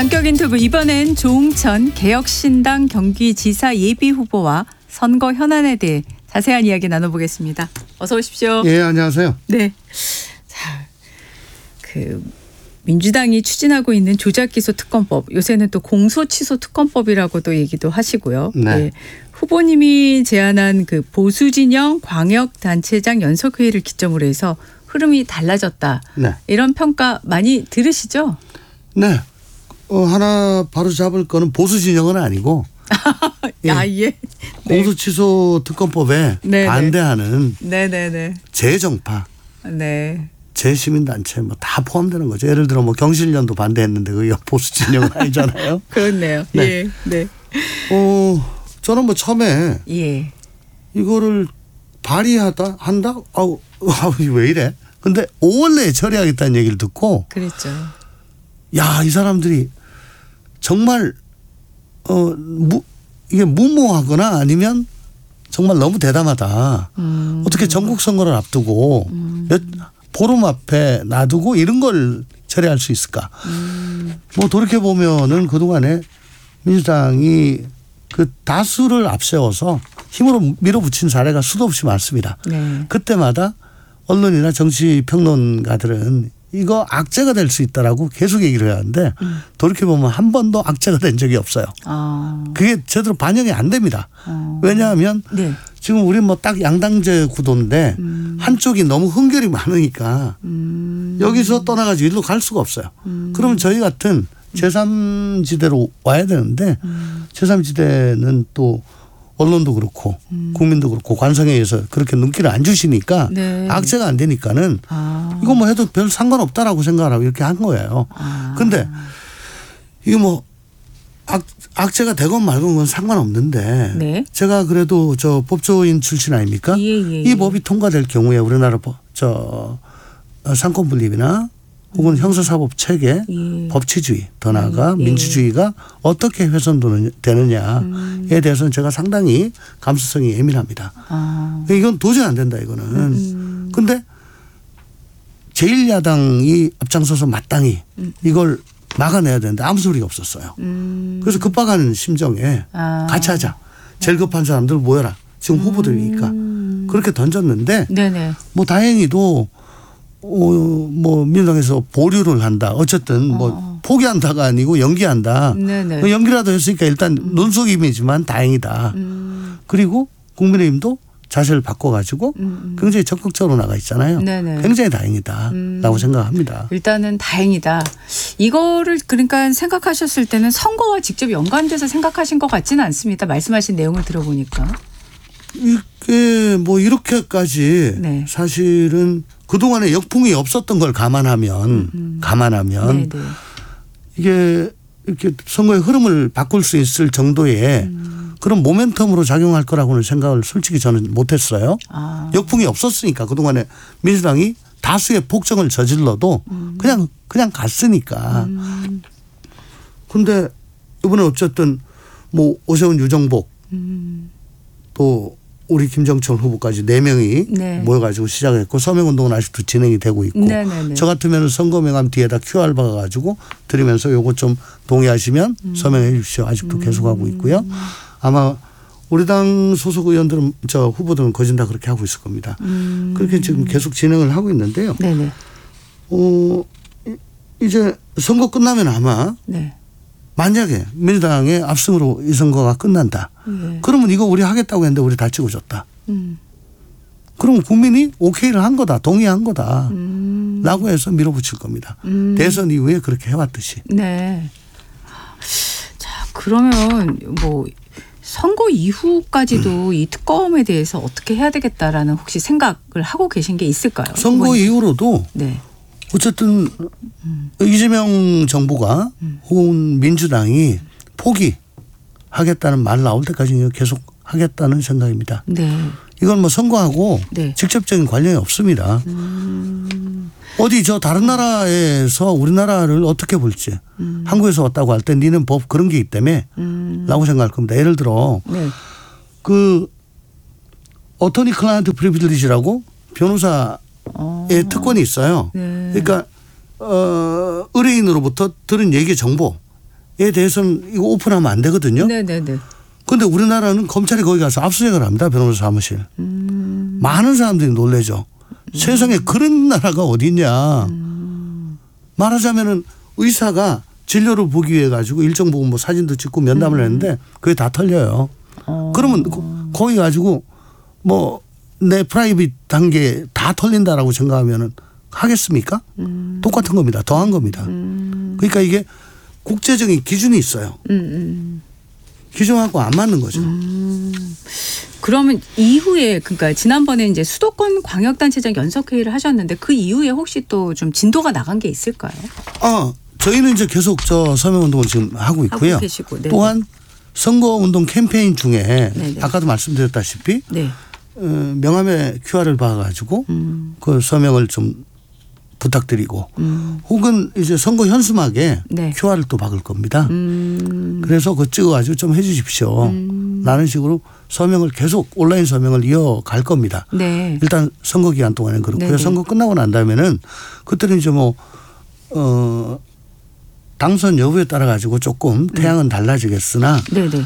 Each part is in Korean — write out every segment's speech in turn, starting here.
전격 인터뷰 이번엔 조응천 개혁신당 경기지사 예비후보와 선거 현안에 대해 자세한 이야기 나눠보겠습니다. 어서 오십시오. 예, 안녕하세요. 네. 자, 민주당이 추진하고 있는 조작기소 특검법, 요새는 또 공소취소 특검법이라고도 얘기도 하시고요. 네. 예. 후보님이 제안한 보수진영 광역단체장 연석회의를 기점으로 해서 흐름이 달라졌다. 네. 이런 평가 많이 들으시죠? 네. 하나 바로 잡을 거는 보수 진영은 아니고 예. 공소취소 특검법에 네네. 반대하는 네네네. 재정파, 네. 재시민단체 뭐 다 포함되는 거죠. 예를 들어 뭐 경실련도 반대했는데 그게 보수 진영은 아니잖아요. 그렇네요. 네. 예. 네. 저는 뭐 처음에 예. 이거를 한다? 왜 이래? 근데 5월 내에 처리하겠다는 얘기를 듣고 그랬죠. 야, 이 사람들이 정말 이게 무모하거나 아니면 정말 너무 대담하다. 어떻게 전국 선거를 앞두고 보름 앞에 놔두고 이런 걸 처리할 수 있을까? 뭐 돌이켜 보면은 그동안에 민주당이 그 다수를 앞세워서 힘으로 밀어붙인 사례가 수도 없이 많습니다. 네. 그때마다 언론이나 정치 평론가들은 이거 악재가 될 수 있다라고 계속 얘기를 하는데 돌이켜보면 한 번도 악재가 된 적이 없어요. 그게 제대로 반영이 안 됩니다. 왜냐하면 네. 지금 우리 뭐 딱 양당제 구도인데 한쪽이 너무 흥결이 많으니까 여기서 떠나가지고 일로 갈 수가 없어요. 그러면 저희 같은 제3지대로 와야 되는데 제3지대는 또 언론도 그렇고 국민도 그렇고 관성에 의해서 그렇게 눈길을 안 주시니까 네. 악재가 안 되니까는 이거 뭐 해도 별 상관없다라고 생각을 하고 이렇게 한 거예요. 근데 이거 뭐 악재가 되건 말건 건 상관없는데 네. 제가 그래도 저 법조인 출신 아닙니까? 예. 이 법이 통과될 경우에 우리나라 상권분립이나 혹은 형사사법 체계, 법치주의, 더 나아가 민주주의가 어떻게 훼손되느냐에 대해서는 제가 상당히 감수성이 예민합니다. 이건 도저히 안 된다 이거는. 그런데 제1야당이 앞장서서 마땅히 이걸 막아내야 되는데 아무 소리가 없었어요. 그래서 급박한 심정에 같이 하자. 제일 급한 사람들 모여라. 지금 후보들이니까. 그렇게 던졌는데 네네. 뭐 다행히도 뭐 민주당에서 보류를 한다. 어쨌든 뭐 포기한다가 아니고 연기한다. 네네. 연기라도 했으니까 일단 눈속임이지만 다행이다. 그리고 국민의힘도 자세를 바꿔가지고 굉장히 적극적으로 나가 있잖아요. 네네. 굉장히 다행이다라고 생각합니다. 일단은 다행이다. 이거를 그러니까 생각하셨을 때는 선거와 직접 연관돼서 생각하신 것 같지는 않습니다. 말씀하신 내용을 들어보니까. 이게 뭐 이렇게까지 네. 사실은 그동안에 역풍이 없었던 걸 감안하면 네네. 이게 이렇게 선거의 흐름을 바꿀 수 있을 정도의 그런 모멘텀으로 작용할 거라고는 생각을 솔직히 저는 못했어요. 역풍이 없었으니까 그동안에 민주당이 다수의 폭정을 저질러도 그냥 갔으니까. 근데 이번에 어쨌든 뭐 오세훈 유정복 또 우리 김정철 후보까지 4명이 네. 모여가지고 시작했고 서명운동은 아직도 진행이 되고 있고 네네네. 저 같으면 선거명함 뒤에다 QR 박아가지고 드리면서 요거 좀 동의하시면 서명해 주십시오. 아직도 계속하고 있고요. 아마 우리 당 소속 의원들은 저 후보들은 거진 다 그렇게 하고 있을 겁니다. 그렇게 지금 계속 진행을 하고 있는데요. 네네. 이제 선거 끝나면 아마 네. 만약에 민주당의 압승으로 이 선거가 끝난다. 그러면 이거 우리 하겠다고 했는데 우리 다 찍어줬다. 그럼 국민이 오케이를 한 거다. 동의한 거다. 라고 해서 밀어붙일 겁니다. 대선 이후에 그렇게 해왔듯이. 네. 자, 그러면 뭐 선거 이후까지도 이 특검에 대해서 어떻게 해야 되겠다라는 혹시 생각을 하고 계신 게 있을까요? 선거 후보님. 이후로도 네. 어쨌든 이재명 정부가 혹은 민주당이 포기하겠다는 말 나올 때까지 계속 하겠다는 생각입니다. 네. 이건 뭐 선거하고 네. 직접적인 관련이 없습니다. 어디 저 다른 나라에서 우리나라를 어떻게 볼지 한국에서 왔다고 할 때 니는 법 그런 게 있기 때문에 라고 생각할 겁니다. 예를 들어 네. 그 어토니 클라이언트 프리빌리지라고 변호사의 특권이 있어요. 네. 그러니까 의뢰인으로부터 들은 얘기 정보 대해서는 이거 오픈하면 안 되거든요. 네네네. 그런데 우리나라는 검찰이 거기 가서 압수수색을 합니다. 변호사 사무실. 많은 사람들이 놀래죠. 세상에 그런 나라가 어디 있냐. 말하자면은 의사가 진료를 보기 위해 가지고 일정 부분 뭐 사진도 찍고 면담을 했는데 그게 다 털려요. 그러면 거기 가지고 뭐 내 프라이빗 단계 다 털린다라고 생각하면은 하겠습니까? 똑같은 겁니다. 더한 겁니다. 그러니까 이게 국제적인 기준이 있어요. 기준하고 안 맞는 거죠. 그러면 이후에 그러니까 지난번에 이제 수도권 광역단체장 연석회의를 하셨는데 그 이후에 혹시 또 좀 진도가 나간 게 있을까요? 저희는 이제 계속 저 서명운동을 지금 하고 있고요. 하고 계시고, 또한 선거운동 캠페인 중에 네네. 아까도 말씀드렸다시피 네. 명함에 QR을 박아가지고 그 서명을 좀 부탁드리고 혹은 이제 선거 현수막에 네. QR을 또 박을 겁니다. 그래서 그거 찍어가지고 좀 해 주십시오. 라는 식으로 서명을 계속 온라인 서명을 이어갈 겁니다. 네. 일단 선거 기간 동안은 그렇고요. 네네. 선거 선거 끝나고 난 다음에는 그때는 이제 뭐 당선 여부에 따라 가지고 조금 태양은 달라지겠으나 네네.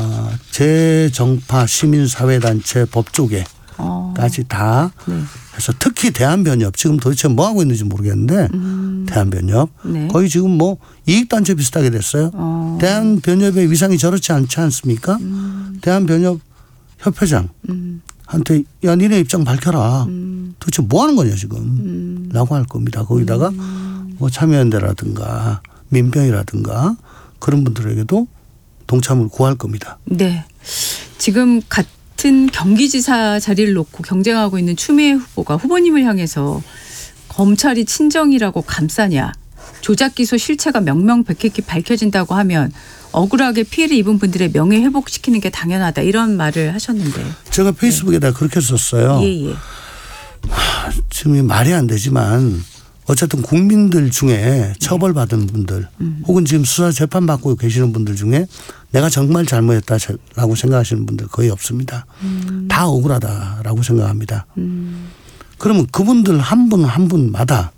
재정파 시민사회단체 법조계 까지 다 네. 해서 특히 대한변협 지금 도대체 뭐 하고 있는지 모르겠는데 대한변협 네. 거의 지금 뭐 이익단체 비슷하게 됐어요. 대한변협의 위상이 저렇지 않지 않습니까? 대한변협 협회장한테 야 니네 입장 밝혀라. 도대체 뭐 하는 거냐 지금 라고 할 겁니다. 거기다가 뭐 참여연대라든가 민병이라든가 그런 분들에게도 동참을 구할 겁니다. 네. 지금 같은 경기지사 자리를 놓고 경쟁하고 있는 추미애 후보가 후보님을 향해서 검찰이 친정이라고 감싸냐. 조작 기소 실체가 명명백백히 밝혀진다고 하면 억울하게 피해를 입은 분들의 명예 회복시키는 게 당연하다. 이런 말을 하셨는데. 제가 페이스북에다 그렇게 썼어요. 예. 지금 말이 안 되지만 어쨌든 국민들 중에 처벌받은 분들 혹은 지금 수사 재판 받고 계시는 분들 중에 내가 정말 잘못했다라고 생각하시는 분들 거의 없습니다. 다 억울하다라고 생각합니다. 그러면 그분들 한 분 한 분마다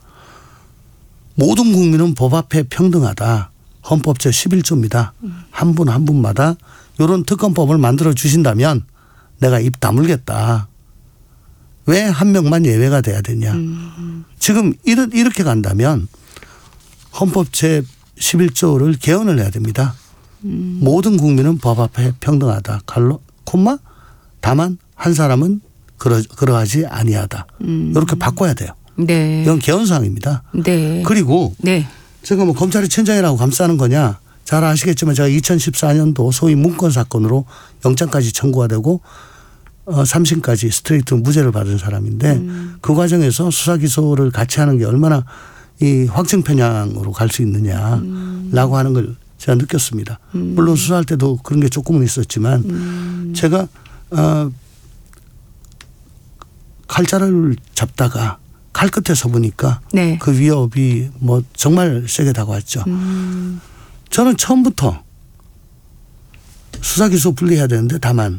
모든 국민은 법 앞에 평등하다. 헌법 제11조입니다. 한 분 한 분마다 이런 특검법을 만들어 주신다면 내가 입 다물겠다. 왜 한 명만 예외가 돼야 되냐. 지금 이렇게 간다면 헌법 제11조를 개헌을 해야 됩니다. 모든 국민은 법 앞에 평등하다. 콤마 다만 한 사람은 그러하지 아니하다. 이렇게 바꿔야 돼요. 네. 이건 개헌사항입니다. 네. 그리고 네. 제가 뭐 검찰이 천장이라고 감싸는 거냐. 잘 아시겠지만 제가 2014년도 소위 문건 사건으로 영장까지 청구가 되고 3심까지 스트레이트 무죄를 받은 사람인데 그 과정에서 수사 기소를 같이 하는 게 얼마나 이 확증 편향으로 갈 수 있느냐라고 하는 걸 제가 느꼈습니다. 물론 수사할 때도 그런 게 조금은 있었지만 제가 칼자루를 잡다가 칼 끝에 서보니까 네. 그 위협이 뭐 정말 세게 다가왔죠. 저는 처음부터 수사 기소 분리해야 되는데 다만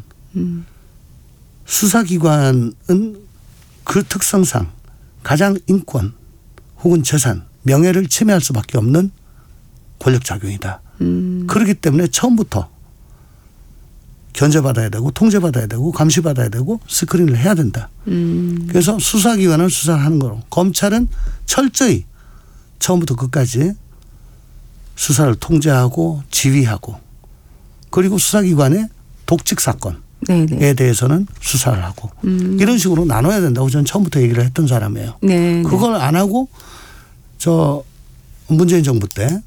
수사기관은 그 특성상 가장 인권 혹은 재산, 명예를 침해할 수밖에 없는 권력작용이다. 그렇기 때문에 처음부터 견제받아야 되고 통제받아야 되고 감시받아야 되고 스크린을 해야 된다. 그래서 수사기관은 수사를 하는 거로 검찰은 철저히 처음부터 끝까지 수사를 통제하고 지휘하고 그리고 수사기관의 독직 사건 에 대해서는 수사를 하고 이런 식으로 나눠야 된다고 저는 처음부터 얘기를 했던 사람이에요. 네. 그걸 안 하고 저 문재인 정부 때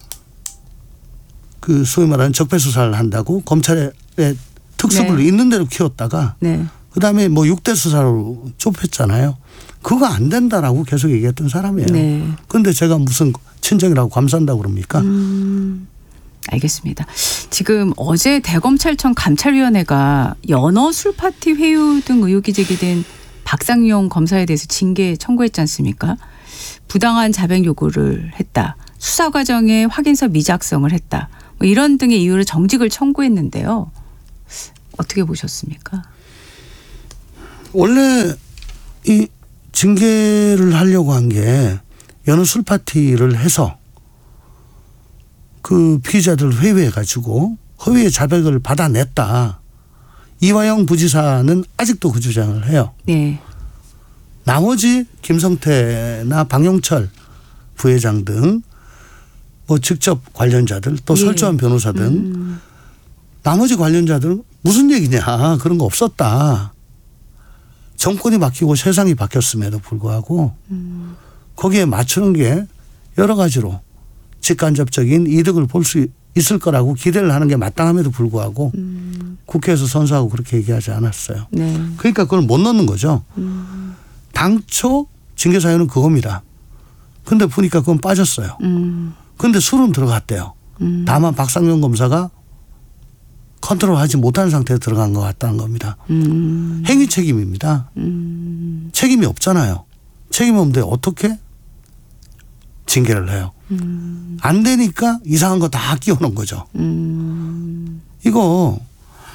그 소위 말하는 적폐 수사를 한다고 검찰의 특수부를 네. 있는 대로 키웠다가 네. 그다음에 뭐 6대 수사로 좁혔잖아요. 그거 안 된다라고 계속 얘기했던 사람이에요. 그런데 네. 제가 무슨 친정이라고 감싼다고 그럽니까? 알겠습니다. 지금 어제 대검찰청 감찰위원회가 연어 술파티 회유 등 의혹이 제기된 박상용 검사에 대해서 징계 청구했지 않습니까? 부당한 자백 요구를 했다. 수사 과정에 확인서 미작성을 했다. 뭐 이런 등의 이유로 정직을 청구했는데요. 어떻게 보셨습니까? 원래 이 징계를 하려고 한 게 연어 술 파티를 해서 그 피의자들 회유해 가지고 허위의 자백을 받아냈다. 이화영 부지사는 아직도 그 주장을 해요. 네. 나머지 김성태나 박용철 부회장 등 뭐 직접 관련자들 또 설주한 변호사 등 나머지 관련자들은 무슨 얘기냐. 그런 거 없었다. 정권이 바뀌고 세상이 바뀌었음에도 불구하고 거기에 맞추는 게 여러 가지로 직간접적인 이득을 볼 수 있을 거라고 기대를 하는 게 마땅함에도 불구하고 국회에서 선서하고 그렇게 얘기하지 않았어요. 네. 그러니까 그걸 못 넣는 거죠. 당초 징계 사유는 그겁니다. 근데 보니까 그건 빠졌어요. 근데 술은 들어갔대요. 다만 박상용 검사가 컨트롤하지 못하는 상태에 들어간 것 같다는 겁니다. 행위 책임입니다. 책임이 없잖아요. 책임이 없는데 어떻게 징계를 해요. 안 되니까 이상한 거 다 끼워놓은 거죠. 이거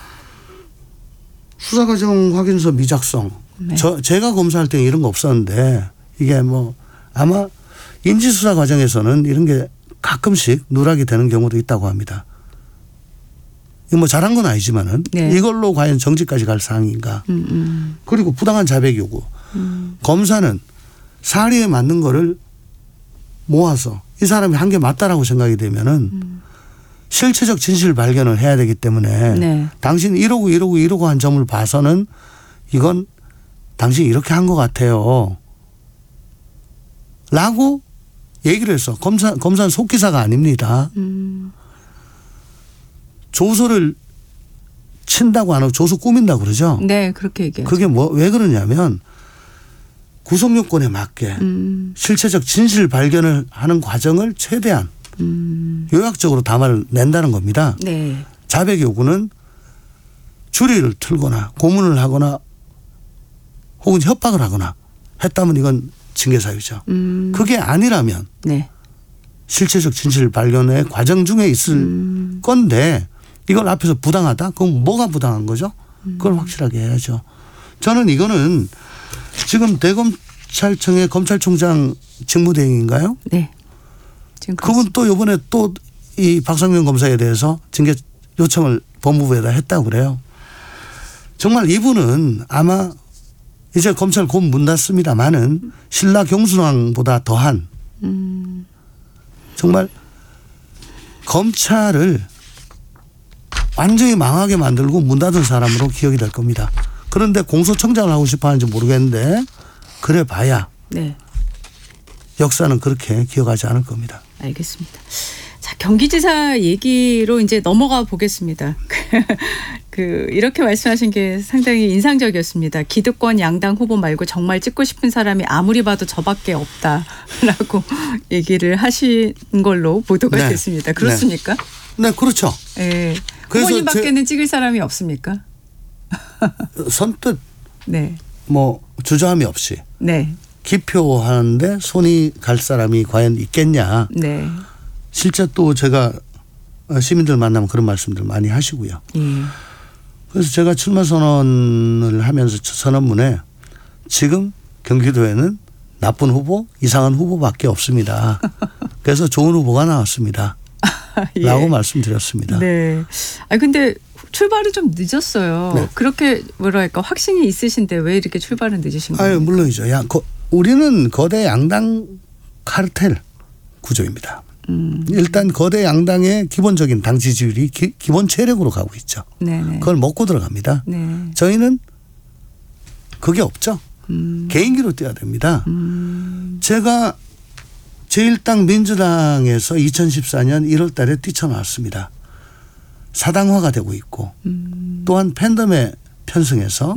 수사과정 확인서 미작성. 네. 제가 검사할 때는 이런 거 없었는데 이게 뭐 아마 인지수사 과정에서는 이런 게 가끔씩 누락이 되는 경우도 있다고 합니다. 이거 뭐 잘한 건 아니지만은 네. 이걸로 과연 정지까지 갈 사항인가. 그리고 부당한 자백 요구. 검사는 사리에 맞는 거를 모아서 이 사람이 한 게 맞다라고 생각이 되면은 실체적 진실 발견을 해야 되기 때문에 네. 당신 이러고 한 점을 봐서는 이건 당신이 이렇게 한 것 같아요. 라고 얘기를 했어. 검사는 속기사가 아닙니다. 조서를 친다고 안 하고 조서 꾸민다고 그러죠. 네, 그렇게 얘기해요. 그게 왜 그러냐면 구속 요건에 맞게 실체적 진실 발견을 하는 과정을 최대한 요약적으로 담아낸다는 겁니다. 네. 자백 요구는 주리를 틀거나 고문을 하거나 혹은 협박을 하거나 했다면 이건 징계 사유죠. 그게 아니라면 네. 실체적 진실 발견의 과정 중에 있을 건데 이걸 앞에서 부당하다? 그럼 뭐가 부당한 거죠? 그걸 확실하게 해야죠. 저는 이거는 지금 대검찰청의 검찰총장 직무대행인가요? 네. 지금 그분 또 이번에 또 이 박상면 검사에 대해서 징계 요청을 법무부에다 했다고 그래요. 정말 이분은 아마 이제 검찰 곧 문 닫습니다마는 신라 경순왕보다 더한 정말 검찰을 완전히 망하게 만들고 문 닫은 사람으로 기억이 될 겁니다. 그런데 공소청장을 하고 싶어 하는지 모르겠는데 그래 봐야 네. 역사는 그렇게 기억하지 않을 겁니다. 알겠습니다. 자, 경기지사 얘기로 이제 넘어가 보겠습니다. 이렇게 말씀하신 게 상당히 인상적이었습니다. 기득권 양당 후보 말고 정말 찍고 싶은 사람이 아무리 봐도 저밖에 없다라고 얘기를 하신 걸로 보도가 네. 됐습니다. 그렇습니까? 네, 그렇죠. 네. 후보님밖에는 찍을 사람이 없습니까? 선뜻 네. 뭐 주저함이 없이 네. 기표하는데 손이 갈 사람이 과연 있겠냐. 네. 실제 또 제가 시민들 만나면 그런 말씀들 많이 하시고요. 그래서 제가 출마 선언을 하면서 선언문에 지금 경기도에는 나쁜 후보, 이상한 후보밖에 없습니다. 그래서 좋은 후보가 나왔습니다. 예. 라고 말씀드렸습니다. 네. 근데 출발이 좀 늦었어요. 네. 그렇게 뭐랄까 확신이 있으신데 왜 이렇게 출발은 늦으신 거예요? 물론이죠. 우리는 거대 양당 카르텔 구조입니다. 일단 거대 양당의 기본적인 당 지지율이 기본 체력으로 가고 있죠. 네네. 그걸 먹고 들어갑니다. 네. 저희는 그게 없죠. 개인기로 뛰어야 됩니다. 제가 제1당 민주당에서 2014년 1월 달에 뛰쳐나왔습니다. 사당화가 되고 있고 또한 팬덤에 편승해서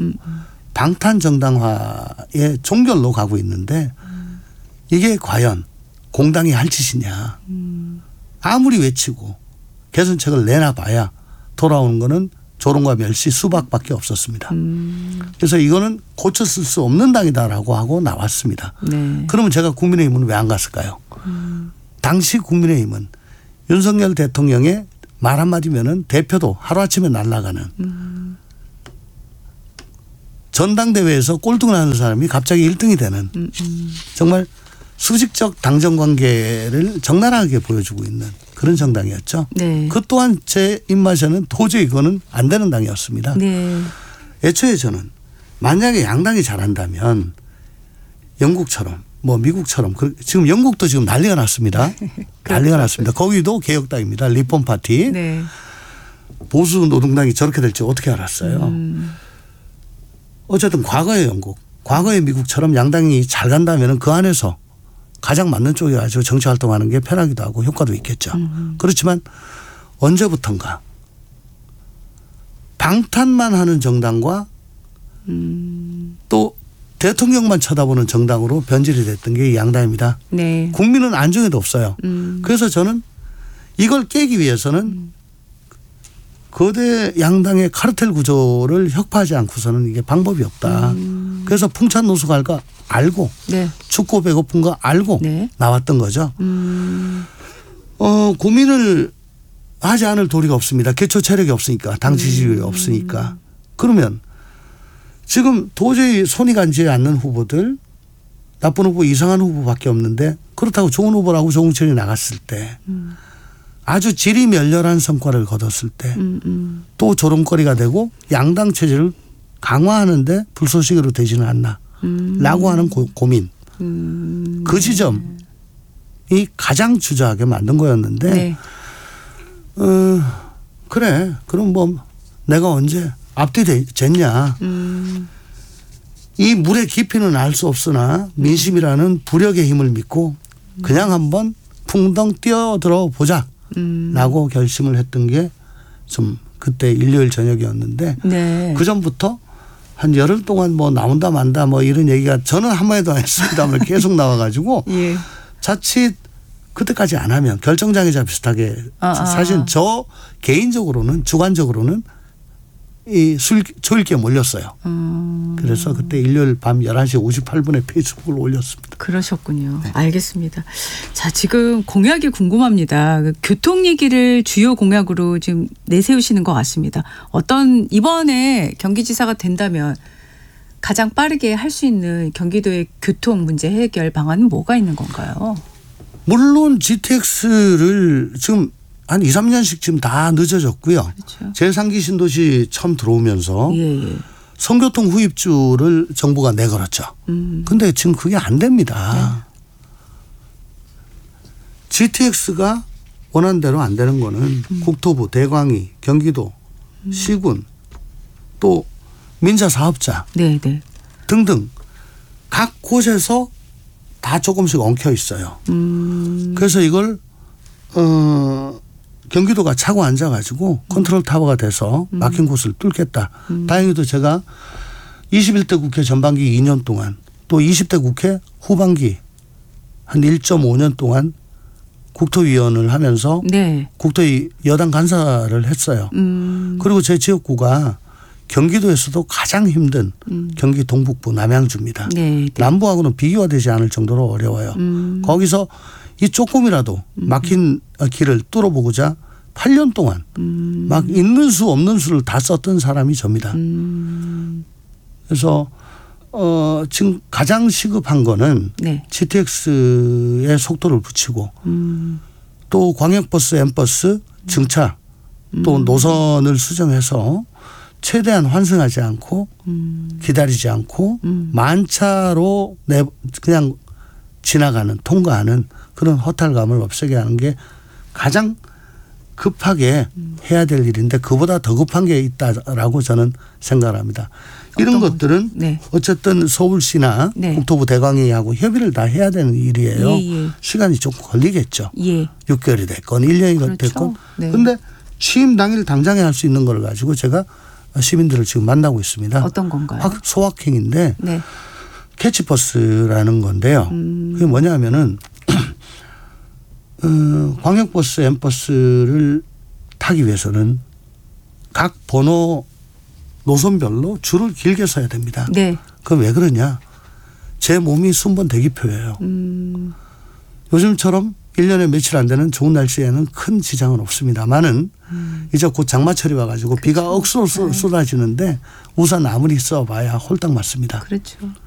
방탄정당화의 종결로 가고 있는데 이게 과연 공당이 할 짓이냐. 아무리 외치고 개선책을 내놔봐야 돌아오는 거는 조롱과 멸시 수박밖에 없었습니다. 그래서 이거는 고쳤을 수 없는 당이다라고 하고 나왔습니다. 네. 그러면 제가 국민의힘은 왜 안 갔을까요? 당시 국민의힘은 윤석열 대통령의 말 한마디면은 대표도 하루아침에 날아가는 전당대회에서 꼴등을 하는 사람이 갑자기 1등이 되는 정말 수직적 당정 관계를 적나라하게 보여주고 있는 그런 정당이었죠. 네. 그 또한 제 입맛에는 도저히 그거는 안 되는 당이었습니다. 네. 애초에 저는 만약에 양당이 잘한다면 영국처럼 뭐 미국처럼 지금 영국도 지금 난리가 났습니다. 난리가 났습니다. 거기도 개혁당입니다. 리폼 파티. 네. 보수 노동당이 저렇게 될지 어떻게 알았어요. 어쨌든 과거의 영국, 과거의 미국처럼 양당이 잘 간다면 그 안에서 가장 맞는 쪽에 가지고 정치 활동하는 게 편하기도 하고 효과도 있겠죠. 그렇지만 언제부턴가 방탄만 하는 정당과 또 대통령만 쳐다보는 정당으로 변질이 됐던 게 이 양당입니다. 네. 국민은 안중에도 없어요. 그래서 저는 이걸 깨기 위해서는 거대 양당의 카르텔 구조를 혁파하지 않고서는 이게 방법이 없다. 그래서 풍찬 노숙할 거 알고 네. 춥고 배고픈 거 알고 네. 나왔던 거죠. 고민을 하지 않을 도리가 없습니다. 기초 체력이 없으니까 당 지지율이 없으니까. 그러면 지금 도저히 손이 가지 않는 후보들 나쁜 후보 이상한 후보밖에 없는데 그렇다고 좋은 후보라고 조응천이 나갔을 때 아주 질이 멸렬한 성과를 거뒀을 때 또 조롱거리가 되고 양당 체제를 강화하는데 불쏘시개로 되지는 않나 라고 하는 고민. 그 지점이 가장 주저하게 만든 거였는데 네. 그래 그럼 뭐 내가 언제 앞뒤 쟀냐. 이 물의 깊이는 알 수 없으나 민심이라는 부력의 힘을 믿고 그냥 한번 풍덩 뛰어들어 보자 라고 결심을 했던 게 좀 그때 일요일 저녁이었는데 네. 그 전부터 한 열흘 동안 뭐 나온다 만다 뭐 이런 얘기가 저는 한마디도 안 했습니다만 계속 나와가지고 예. 자칫 그때까지 안 하면 결정장애자 비슷하게 사실 저 개인적으로는 주관적으로는 이 조일기에 몰렸어요. 그래서 그때 일요일 밤 11시 58분에 페이스북을 올렸습니다. 그러셨군요. 네. 알겠습니다. 자, 지금 공약이 궁금합니다. 교통 얘기를 주요 공약으로 지금 내세우시는 것 같습니다. 어떤 이번에 경기지사가 된다면 가장 빠르게 할 수 있는 경기도의 교통 문제 해결 방안은 뭐가 있는 건가요? 물론 GTX를 지금 한 2, 3년씩 지금 다 늦어졌고요. 그렇죠. 제3기 신도시 처음 들어오면서 예. 성교통 후입주를 정부가 내걸었죠. 그런데 지금 그게 안 됩니다. 네. GTX가 원하는 대로 안 되는 거는 국토부, 대광위, 경기도, 시군 또 민자사업자 등등 각 곳에서 다 조금씩 엉켜 있어요. 그래서 이걸 경기도가 차고 앉아가지고 컨트롤 타워가 돼서 막힌 곳을 뚫겠다. 다행히도 제가 21대 국회 전반기 2년 동안 또 20대 국회 후반기 한 1.5년 동안 국토위원을 하면서 네. 국토위 여당 간사를 했어요. 그리고 제 지역구가 경기도에서도 가장 힘든 경기 동북부 남양주입니다. 네. 남부하고는 비교가 되지 않을 정도로 어려워요. 거기서 이 조금이라도 막힌 길을 뚫어보고자 8년 동안 막 있는 수 없는 수를 다 썼던 사람이 접니다. 그래서 지금 가장 시급한 거는 네. GTX의 속도를 붙이고 또 광역버스, M버스, 증차 또 노선을 수정해서 최대한 환승하지 않고 기다리지 않고 만차로 그냥 지나가는 통과하는 그런 허탈감을 없애게 하는 게 가장 급하게 해야 될 일인데 그보다 더 급한 게 있다라고 저는 생각을 합니다. 이런 것들은 네. 어쨌든 서울시나 네. 국토부 대광위하고 협의를 다 해야 되는 일이에요. 예. 시간이 조금 걸리겠죠. 예. 6개월이 됐건 1년이 그렇죠. 됐건. 그런데 네. 취임 당일 당장에 할 수 있는 걸 가지고 제가 시민들을 지금 만나고 있습니다. 어떤 건가요? 소확행인데 네. 캐치버스라는 건데요. 그게 뭐냐면은 광역버스, M버스를 타기 위해서는 각 번호 노선별로 줄을 길게 서야 됩니다. 네. 그럼 왜 그러냐. 제 몸이 순번 대기표예요. 요즘처럼 1년에 며칠 안 되는 좋은 날씨에는 큰 지장은 없습니다만은 이제 곧 장마철이 와가지고 그렇죠. 비가 억수로 쏟아지는데 우산 아무리 써봐야 홀딱 맞습니다. 그렇죠.